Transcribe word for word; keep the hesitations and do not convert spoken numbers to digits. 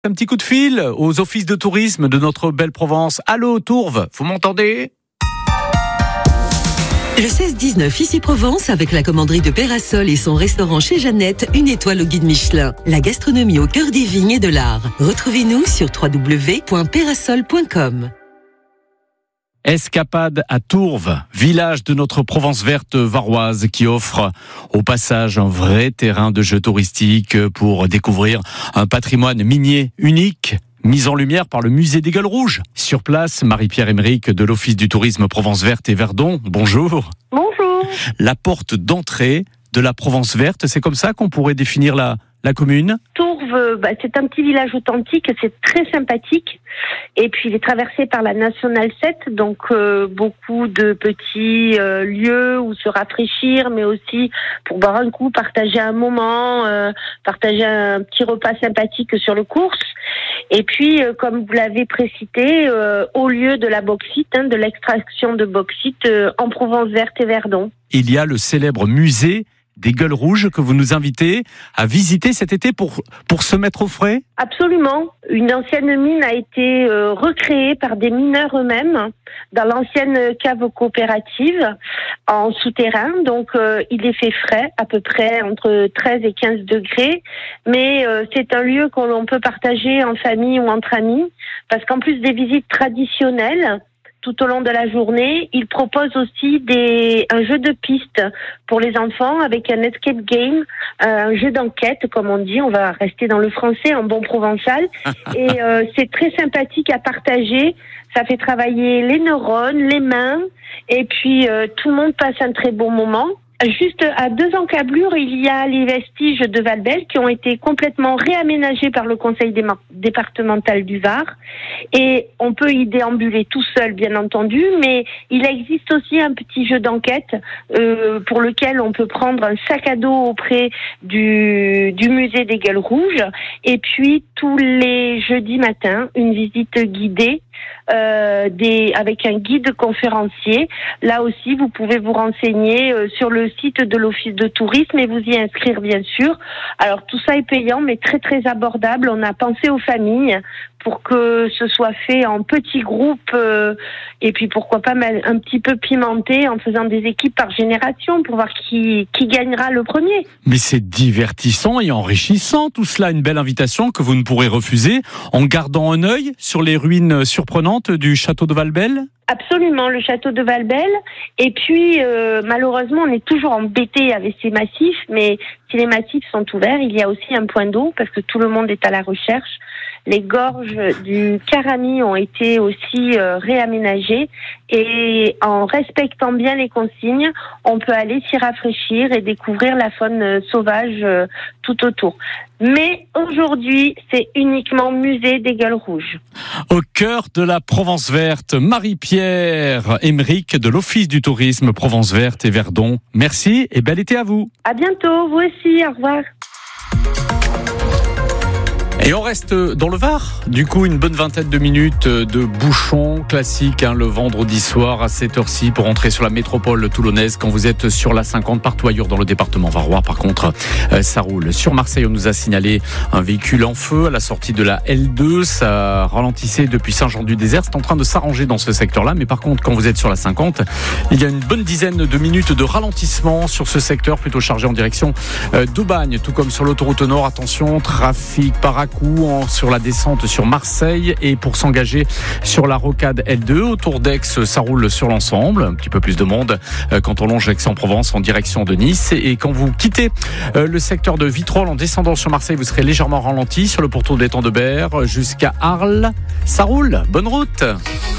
Un petit coup de fil aux offices de tourisme de notre belle Provence. Allô Tourves, vous m'entendez ? Le seize dix-neuf ici Provence avec la commanderie de Pérasol et son restaurant chez Jeannette, une étoile au guide Michelin. La gastronomie au cœur des vignes et de l'art. Retrouvez-nous sur w w w point pérasol point com. Escapade à Tourves, village de notre Provence verte varoise qui offre au passage un vrai terrain de jeu touristique pour découvrir un patrimoine minier unique, mis en lumière par le musée des Gueules Rouges. Sur place, Marie-Pierre Emerick de l'Office du tourisme Provence verte et Verdon. Bonjour. Bonjour. La porte d'entrée de la Provence verte, c'est comme ça qu'on pourrait définir la, la commune ? Tourves, bah, c'est un petit village authentique, c'est très sympathique. Et puis il est traversé par la Nationale sept, donc euh, beaucoup de petits euh, lieux où se rafraîchir, mais aussi pour boire un coup, partager un moment, euh, partager un petit repas sympathique sur le cours. Et puis, euh, comme vous l'avez précité, euh, au lieu de la bauxite, hein, de l'extraction de bauxite euh, en Provence verte et Verdon. Il y a le célèbre musée des Gueules Rouges que vous nous invitez à visiter cet été pour, pour se mettre au frais ? Absolument. Une ancienne mine a été euh, recréée par des mineurs eux-mêmes dans l'ancienne cave coopérative en souterrain. Donc, euh, il est fait frais, à peu près entre treize et quinze degrés. Mais euh, c'est un lieu qu'on peut partager en famille ou entre amis parce qu'en plus des visites traditionnelles, tout au long de la journée, il propose aussi des, un jeu de piste pour les enfants avec un escape game, un jeu d'enquête, comme on dit. On va rester dans le français, en bon provençal. Et euh, c'est très sympathique à partager. Ça fait travailler les neurones, les mains. Et puis, euh, tout le monde passe un très bon moment. Juste à deux encablures, il y a les vestiges de Valbelle qui ont été complètement réaménagés par le conseil départemental du Var. Et on peut y déambuler tout seul, bien entendu, mais il existe aussi un petit jeu d'enquête euh, pour lequel on peut prendre un sac à dos auprès du, du musée des Gueules Rouges. Et puis, tous les jeudis matins, une visite guidée euh, des, avec un guide conférencier. Là aussi, vous pouvez vous renseigner euh, sur le site de l'Office de tourisme et vous y inscrire, bien sûr. Alors, tout ça est payant, mais très, très abordable. On a pensé aux familles pour que ce soit fait en petits groupes euh, et puis pourquoi pas un petit peu pimenté en faisant des équipes par génération pour voir qui, qui gagnera le premier. Mais c'est divertissant et enrichissant tout cela, une belle invitation que vous ne pourrez refuser en gardant un œil sur les ruines surprenantes du château de Valbelle. Absolument, le château de Valbelle. Et puis, euh, malheureusement, on est toujours embêté avec ces massifs, mais si les massifs sont ouverts, il y a aussi un point d'eau parce que tout le monde est à la recherche. Les gorges du Carami ont été aussi euh, réaménagées et en respectant bien les consignes, on peut aller s'y rafraîchir et découvrir la faune euh, sauvage euh, tout autour. Mais aujourd'hui, c'est uniquement musée des Gueules Rouges. Au cœur de la Provence verte, Marie-Pierre Emerick de l'Office du tourisme Provence verte et Verdon. Merci et bel été à vous. À bientôt, vous aussi, au revoir. Et on reste dans le Var. Du coup, une bonne vingtaine de minutes de bouchons classiques hein, le vendredi soir à cette heure-ci pour entrer sur la métropole toulonnaise quand vous êtes sur la cinquante partout ailleurs dans le département varois. Par contre, euh, ça roule. Sur Marseille, on nous a signalé un véhicule en feu à la sortie de la L deux. Ça ralentissait depuis Saint-Jean-du-Désert. C'est en train de s'arranger dans ce secteur-là. Mais par contre, quand vous êtes sur la cinquante, il y a une bonne dizaine de minutes de ralentissement sur ce secteur plutôt chargé en direction euh, d'Aubagne. Tout comme sur l'autoroute Nord. Attention, trafic par coup sur la descente sur Marseille et pour s'engager sur la rocade L deux. Autour d'Aix, ça roule sur l'ensemble. Un petit peu plus de monde quand on longe Aix-en-Provence en direction de Nice. Et quand vous quittez le secteur de Vitrolles en descendant sur Marseille, vous serez légèrement ralenti sur le pourtour des Temps de Berre jusqu'à Arles. Ça roule. Bonne route.